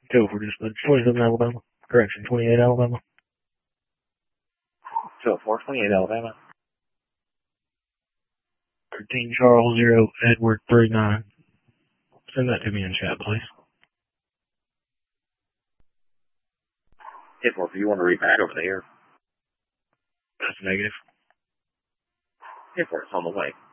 Go for just 27 Alabama. Correction, 28 Alabama. 28 Alabama. 13 Charles 0 Edward 39. Send that to me in chat, please. If you want to read back over there. That's negative. It's on the way.